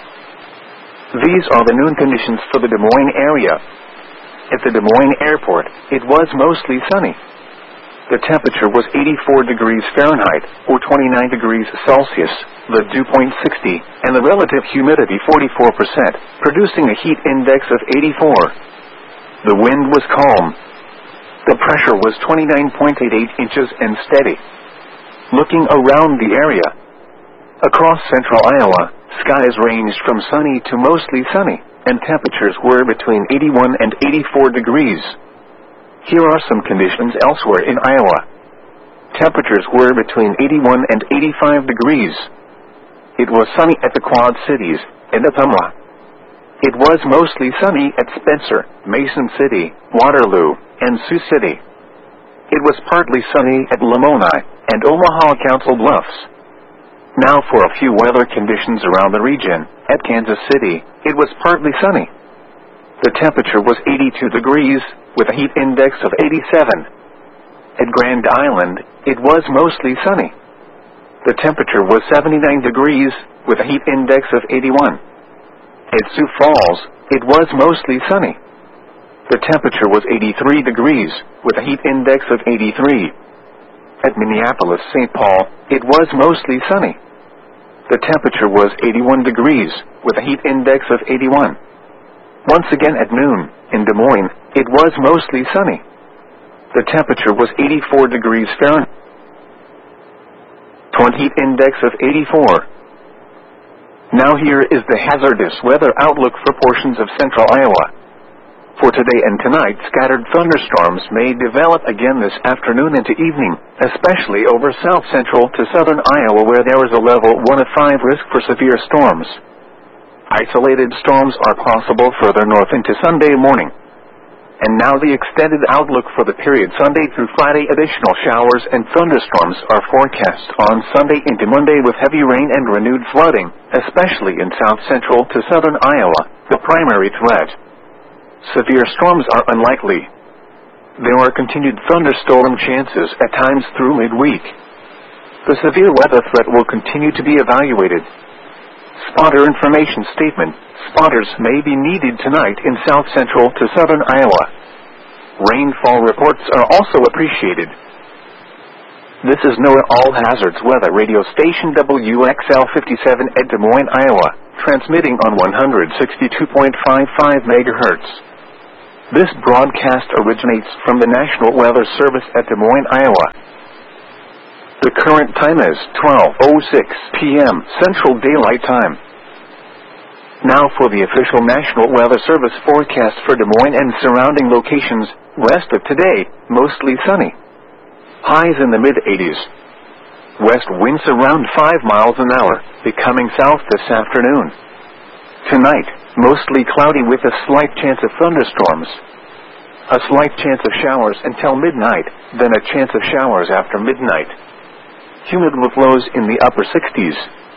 These are the noon conditions for the Des Moines area. At the Des Moines airport, it was mostly sunny. The temperature was eighty-four degrees Fahrenheit, or twenty-nine degrees Celsius, the dew point sixty, and the relative humidity forty-four percent, producing a heat index of eighty-four. The wind was calm. The pressure was twenty-nine point eight eight inches and steady. Looking around the area, across central Iowa, skies ranged from sunny to mostly sunny, and temperatures were between eighty-one and eighty-four degrees. Here are some conditions elsewhere in Iowa. Temperatures were between eighty-one and eighty-five degrees. It was sunny at the Quad Cities and Ottumwa. It was mostly sunny at Spencer, Mason City, Waterloo, and Sioux City. It was partly sunny at Lamoni and Omaha Council Bluffs. Now for a few weather conditions around the region. At Kansas City, it was partly sunny. The temperature was eighty-two degrees, with a heat index of eighty-seven. At Grand Island, it was mostly sunny. The temperature was seventy-nine degrees, with a heat index of eighty-one. At Sioux Falls, it was mostly sunny. The temperature was eighty-three degrees, with a heat index of eighty-three. At Minneapolis, Saint Paul, it was mostly sunny. The temperature was eighty-one degrees, with a heat index of eighty-one. Once again at noon, in Des Moines, it was mostly sunny. The temperature was eighty-four degrees Fahrenheit. Heat index of eighty-four. Now here is the hazardous weather outlook for portions of central Iowa. For today and tonight, scattered thunderstorms may develop again this afternoon into evening, especially over south-central to southern Iowa where there is a level one of five risk for severe storms. Isolated storms are possible further north into Sunday morning. And now the extended outlook for the period Sunday through Friday. Additional showers and thunderstorms are forecast on Sunday into Monday with heavy rain and renewed flooding, especially in south-central to southern Iowa, the primary threat. Severe storms are unlikely. There are continued thunderstorm chances at times through midweek. The severe weather threat will continue to be evaluated. Spotter information statement. Spotters may be needed tonight in south-central to southern Iowa. Rainfall reports are also appreciated. This is NOAA All Hazards Weather Radio Station W X L fifty-seven at Des Moines, Iowa, transmitting on one sixty-two point five five megahertz. This broadcast originates from the National Weather Service at Des Moines, Iowa. The current time is twelve oh six p m Central Daylight Time. Now for the official National Weather Service forecast for Des Moines and surrounding locations. West of today, mostly sunny. Highs in the mid-eighties. West winds around five miles an hour, becoming south this afternoon. Tonight, mostly cloudy with a slight chance of thunderstorms. A slight chance of showers until midnight, then a chance of showers after midnight. Humid with lows in the upper sixties.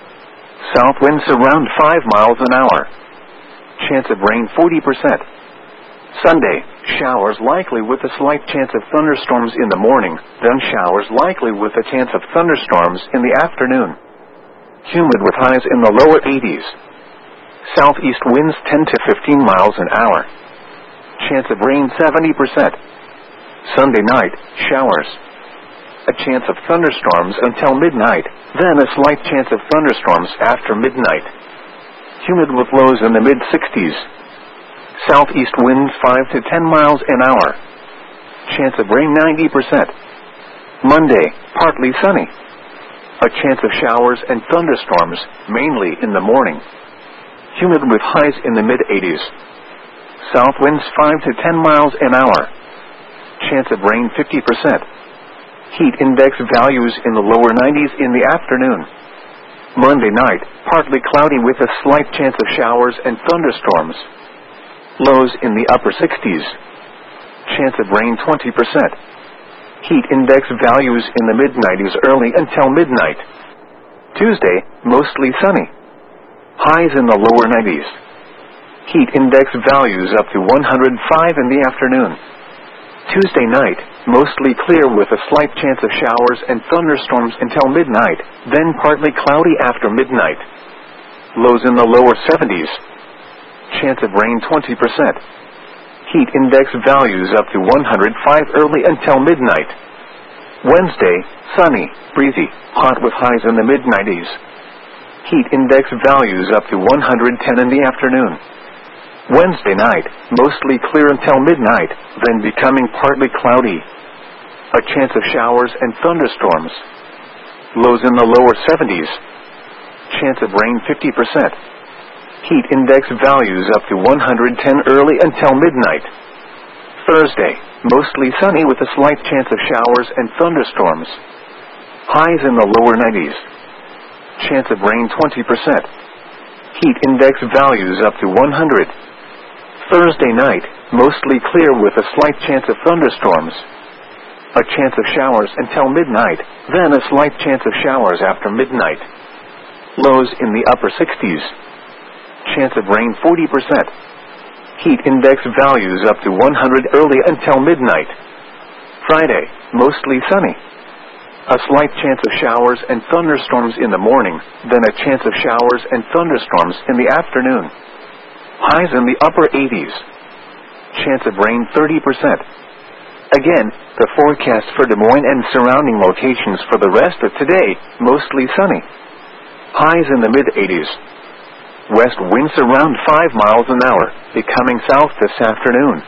South winds around five miles an hour. Chance of rain forty percent. Sunday, showers likely with a slight chance of thunderstorms in the morning, then showers likely with a chance of thunderstorms in the afternoon. Humid with highs in the lower eighties. Southeast winds ten to fifteen miles an hour. Chance of rain seventy percent. Sunday night, showers. A chance of thunderstorms until midnight, then a slight chance of thunderstorms after midnight. Humid with lows in the mid-sixties. Southeast winds five to ten miles an hour. Chance of rain ninety percent. Monday, partly sunny. A chance of showers and thunderstorms, mainly in the morning. Humid with highs in the mid-eighties. South winds five to ten miles an hour. Chance of rain fifty percent. Heat index values in the lower nineties in the afternoon. Monday night, partly cloudy with a slight chance of showers and thunderstorms. Lows in the upper sixties. Chance of rain twenty percent. Heat index values in the mid-nineties early until midnight. Tuesday, mostly sunny. Highs in the lower nineties. Heat index values up to one hundred five in the afternoon. Tuesday night, mostly clear with a slight chance of showers and thunderstorms until midnight, then partly cloudy after midnight. Lows in the lower seventies. Chance of rain twenty percent. Heat index values up to one hundred five early until midnight. Wednesday, sunny, breezy, hot with highs in the mid-nineties. Heat index values up to one hundred ten in the afternoon. Wednesday night, mostly clear until midnight, then becoming partly cloudy. A chance of showers and thunderstorms. Lows in the lower seventies. Chance of rain fifty percent. Heat index values up to one hundred ten early until midnight. Thursday, mostly sunny with a slight chance of showers and thunderstorms. Highs in the lower nineties. Chance of rain twenty percent. Heat index values up to one hundred. Thursday night, mostly clear with a slight chance of thunderstorms. A chance of showers until midnight, then a slight chance of showers after midnight. Lows in the upper sixties. Chance of rain forty percent. Heat index values up to one hundred early until midnight. Friday, mostly sunny. A slight chance of showers and thunderstorms in the morning, then a chance of showers and thunderstorms in the afternoon. Highs in the upper eighties. Chance of rain thirty percent. Again, the forecast for Des Moines and surrounding locations for the rest of today, mostly sunny. Highs in the mid-eighties. West winds around five miles an hour, becoming south this afternoon.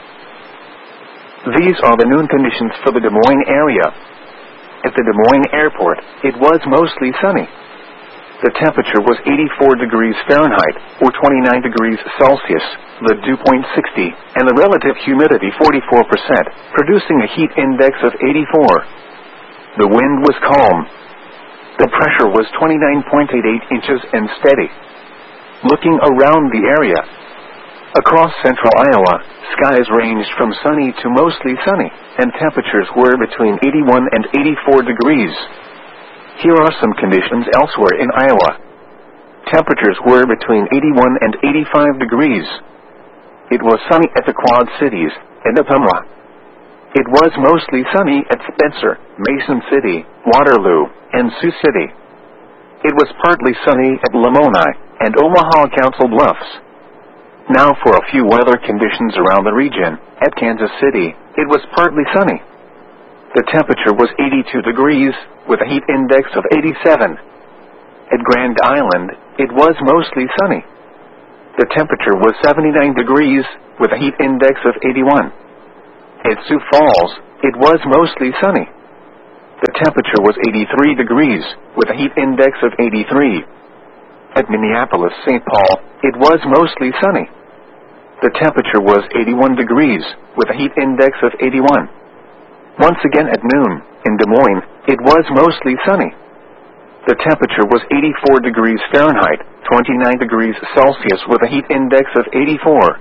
These are the noon conditions for the Des Moines area. At the Des Moines Airport, it was mostly sunny. The temperature was eighty-four degrees Fahrenheit, or twenty-nine degrees Celsius, the dew point sixty, and the relative humidity forty-four percent, producing a heat index of eighty-four. The wind was calm. The pressure was twenty-nine point eight eight inches and steady. Looking around the area, across central Iowa, skies ranged from sunny to mostly sunny, and temperatures were between eighty-one and eighty-four degrees. Here are some conditions elsewhere in Iowa. Temperatures were between eighty-one and eighty-five degrees. It was sunny at the Quad Cities and Ottumwa. It was mostly sunny at Spencer, Mason City, Waterloo, and Sioux City. It was partly sunny at Lamoni and Omaha Council Bluffs. Now for a few weather conditions around the region. At Kansas City, it was partly sunny. The temperature was eighty-two degrees, with a heat index of eighty-seven. At Grand Island, it was mostly sunny. The temperature was seventy-nine degrees, with a heat index of eighty-one. At Sioux Falls, it was mostly sunny. The temperature was eighty-three degrees, with a heat index of eighty-three. At Minneapolis, Saint Paul, it was mostly sunny. The temperature was eighty-one degrees, with a heat index of eighty-one. Once again at noon, in Des Moines, it was mostly sunny. The temperature was eighty-four degrees Fahrenheit, twenty-nine degrees Celsius, with a heat index of eighty-four.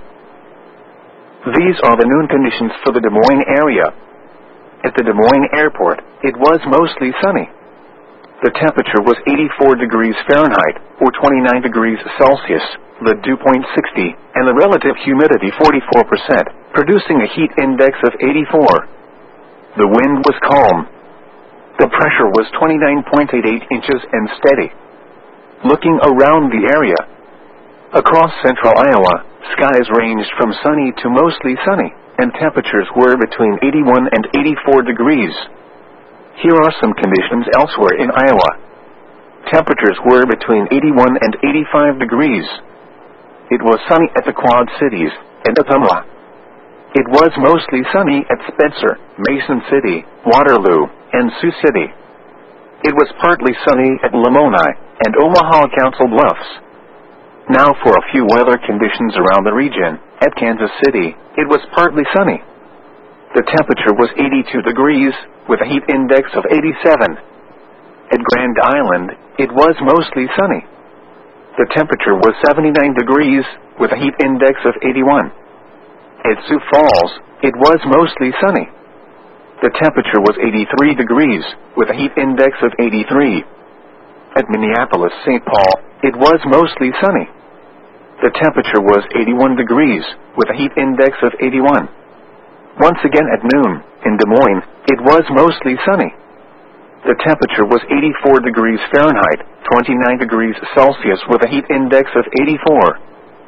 These are the noon conditions for the Des Moines area. At the Des Moines Airport, it was mostly sunny. The temperature was eighty-four degrees Fahrenheit, or twenty-nine degrees Celsius, the dew point sixty, and the relative humidity forty-four percent, producing a heat index of eighty-four. The wind was calm. The pressure was twenty-nine point eight eight inches and steady. Looking around the area, across central Iowa, skies ranged from sunny to mostly sunny, and temperatures were between eighty-one and eighty-four degrees. Here are some conditions elsewhere in Iowa. Temperatures were between eighty-one and eighty-five degrees. It was sunny at the Quad Cities and Ottumwa. It was mostly sunny at Spencer, Mason City, Waterloo, and Sioux City. It was partly sunny at Lamoni and Omaha Council Bluffs. Now for a few weather conditions around the region. At Kansas City, it was partly sunny. The temperature was eighty-two degrees, with a heat index of eighty-seven. At Grand Island, it was mostly sunny. The temperature was seventy-nine degrees, with a heat index of eighty-one. At Sioux Falls, it was mostly sunny. The temperature was eighty-three degrees, with a heat index of eighty-three. At Minneapolis, Saint Paul, it was mostly sunny. The temperature was eighty-one degrees, with a heat index of eighty-one. Once again at noon, in Des Moines, it was mostly sunny. The temperature was eighty-four degrees Fahrenheit, twenty-nine degrees Celsius, with a heat index of eighty-four.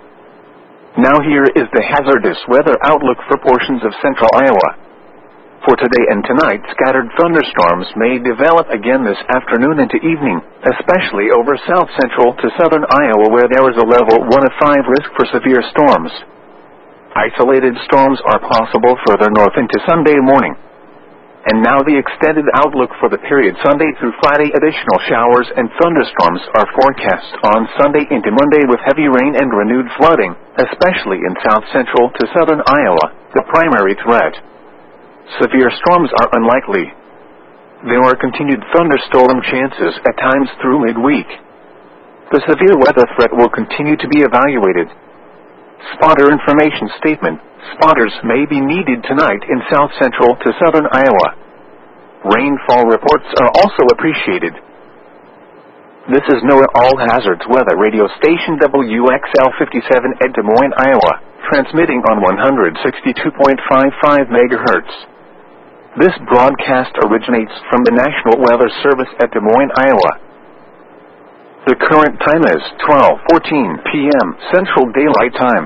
Now here is the hazardous weather outlook for portions of central Iowa. For today and tonight, scattered thunderstorms may develop again this afternoon into evening, especially over south central to southern Iowa, where there is a level one of five risk for severe storms. Isolated storms are possible further north into Sunday morning. And now the extended outlook for the period Sunday through Friday. Additional showers and thunderstorms are forecast on Sunday into Monday, with heavy rain and renewed flooding, especially in south central to southern Iowa, the primary threat. Severe storms are unlikely. There are continued thunderstorm chances at times through midweek. The severe weather threat will continue to be evaluated. Spotter information statement. Spotters may be needed tonight in south central to southern Iowa. Rainfall reports are also appreciated. This is NOAA All Hazards Weather Radio Station W X L fifty-seven at Des Moines, Iowa, transmitting on one hundred sixty-two point five five megahertz. This broadcast originates from the National Weather Service at Des Moines, Iowa. The current time is twelve fourteen p m Central Daylight Time.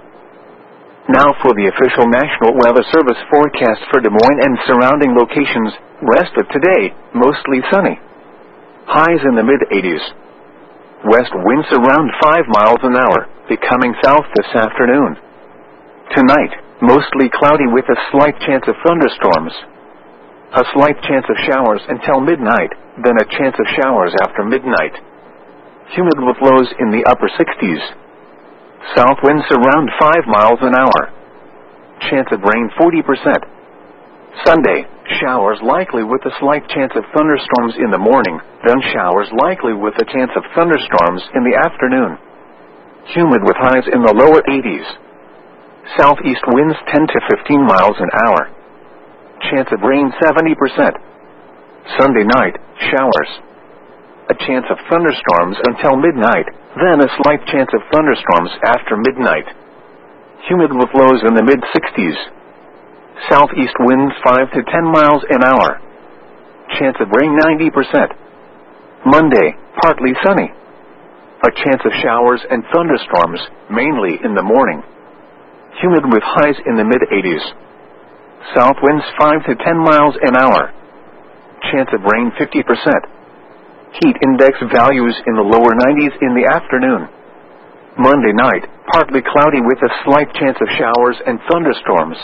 Now for the official National Weather Service forecast for Des Moines and surrounding locations. Rest of today, mostly sunny. Highs in the mid-eighties. West winds around five miles an hour, becoming south this afternoon. Tonight, mostly cloudy with a slight chance of thunderstorms. A slight chance of showers until midnight, then a chance of showers after midnight. Humid with lows in the upper sixties. South winds around five miles an hour. Chance of rain forty percent. Sunday, showers likely with a slight chance of thunderstorms in the morning, then showers likely with a chance of thunderstorms in the afternoon. Humid with highs in the lower eighties. Southeast winds ten to fifteen miles an hour. Chance of rain seventy percent. Sunday night, showers. A chance of thunderstorms until midnight, then a slight chance of thunderstorms after midnight. Humid with lows in the mid-sixties. Southeast winds five to ten miles an hour. Chance of rain ninety percent. Monday, partly sunny. A chance of showers and thunderstorms, mainly in the morning. Humid with highs in the mid-eighties. South winds five to ten miles an hour. Chance of rain fifty percent. Heat index values in the lower nineties in the afternoon. Monday night, partly cloudy with a slight chance of showers and thunderstorms.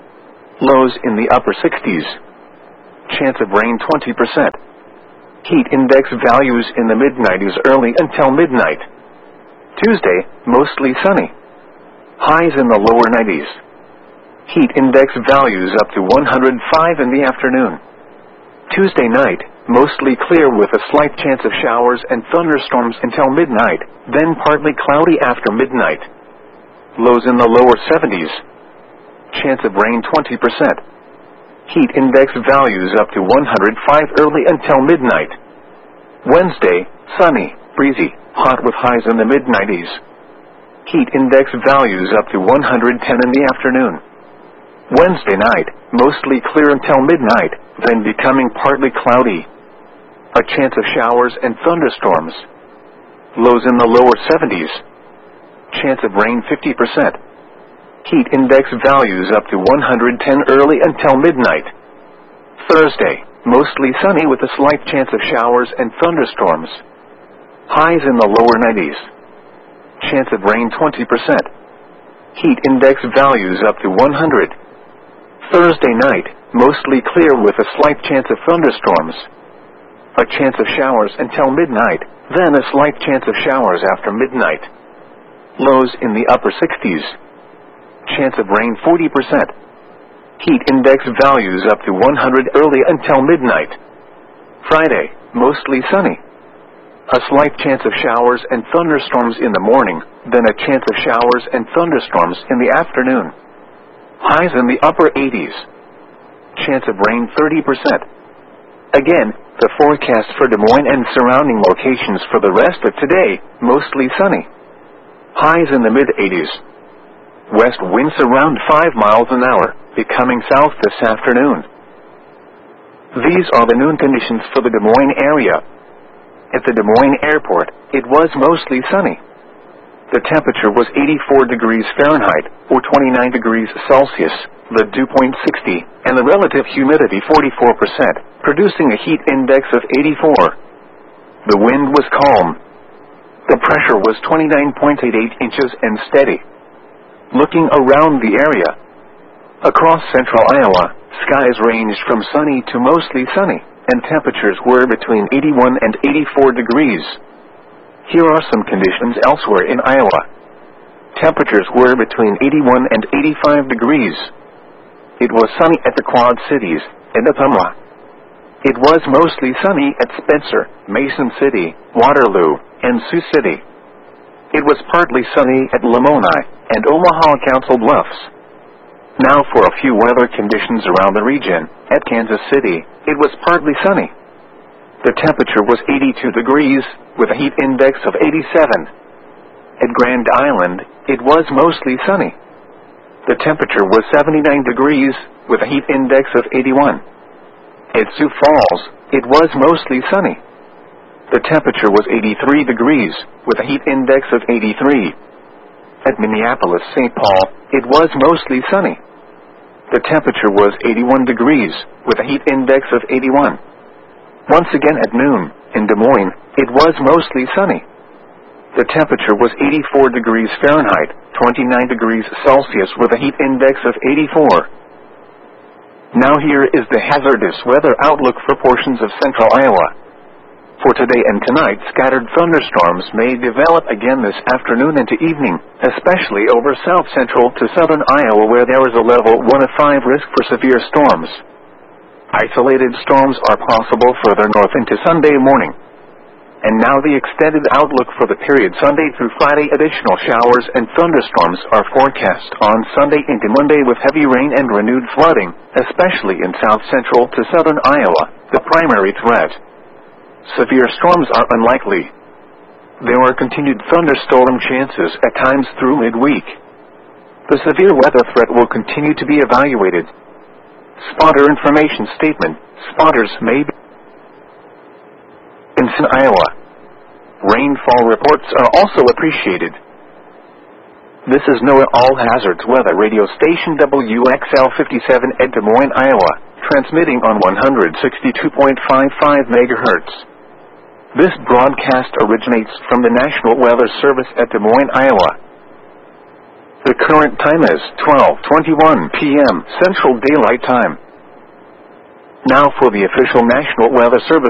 Lows in the upper sixties. Chance of rain twenty percent. Heat index values in the mid nineties early until midnight. Tuesday, mostly sunny. Highs in the lower nineties. Heat index values up to one hundred five in the afternoon. Tuesday night, mostly clear with a slight chance of showers and thunderstorms until midnight, then partly cloudy after midnight. Lows in the lower seventies. Chance of rain twenty percent. Heat index values up to one hundred five early until midnight. Wednesday, sunny, breezy, hot with highs in the mid nineties. Heat index values up to one hundred ten in the afternoon. Wednesday night, mostly clear until midnight, then becoming partly cloudy. A chance of showers and thunderstorms. Lows in the lower seventies. Chance of rain fifty percent. Heat index values up to one hundred ten early until midnight. Thursday, mostly sunny with a slight chance of showers and thunderstorms. Highs in the lower nineties. Chance of rain twenty percent. Heat index values up to one hundred. Thursday night, mostly clear with a slight chance of thunderstorms. A chance of showers until midnight, then a slight chance of showers after midnight. Lows in the upper sixties. Chance of rain forty percent. Heat index values up to one hundred early until midnight. Friday, mostly sunny. A slight chance of showers and thunderstorms in the morning, then a chance of showers and thunderstorms in the afternoon. Highs in the upper eighties. Chance of rain thirty percent. Again, the forecast for Des Moines and surrounding locations for the rest of today, mostly sunny. Highs in the mid eighties. West winds around five miles an hour, becoming south this afternoon. These are the noon conditions for the Des Moines area. At the Des Moines airport, it was mostly sunny. The temperature was eighty-four degrees Fahrenheit, or twenty-nine degrees Celsius, the dew point sixty, and the relative humidity forty-four percent, producing a heat index of eighty-four. The wind was calm. The pressure was twenty-nine point eight eight inches and steady. Looking around the area, across central Iowa, skies ranged from sunny to mostly sunny, and temperatures were between eighty-one and eighty-four degrees. Here are some conditions elsewhere in Iowa. Temperatures were between eighty-one and eighty-five degrees. It was sunny at the Quad Cities and Ottumwa. It was mostly sunny at Spencer, Mason City, Waterloo, and Sioux City. It was partly sunny at Lamoni and Omaha Council Bluffs. Now for a few weather conditions around the region. At Kansas City, it was partly sunny. The temperature was eighty-two degrees, with a heat index of eighty-seven. At Grand Island, it was mostly sunny. The temperature was seventy-nine degrees, with a heat index of eighty-one. At Sioux Falls, it was mostly sunny. The temperature was eighty-three degrees, with a heat index of eighty-three. At Minneapolis, Saint Paul, it was mostly sunny. The temperature was eighty-one degrees, with a heat index of eighty-one. Once again at noon, in Des Moines, it was mostly sunny. The temperature was eighty-four degrees Fahrenheit, twenty-nine degrees Celsius, with a heat index of eighty-four. Now here is the hazardous weather outlook for portions of central Iowa. For today and tonight, scattered thunderstorms may develop again this afternoon into evening, especially over south central to southern Iowa, where there is a level one of five risk for severe storms. Isolated storms are possible further north into Sunday morning. And now the extended outlook for the period Sunday through Friday. Additional showers and thunderstorms are forecast on Sunday into Monday, with heavy rain and renewed flooding, especially in south central to southern Iowa, the primary threat. Severe storms are unlikely. There are continued thunderstorm chances at times through midweek. The severe weather threat will continue to be evaluated. Spotter information statement. Spotters may be in Iowa. Rainfall reports are also appreciated. This is NOAA All Hazards Weather Radio Station W X L fifty-seven at Des Moines, Iowa, transmitting on one hundred sixty-two point five five megahertz. This broadcast originates from the National Weather Service at Des Moines, Iowa. The current time is twelve twenty-one p m Central Daylight Time. Now for the official National Weather Service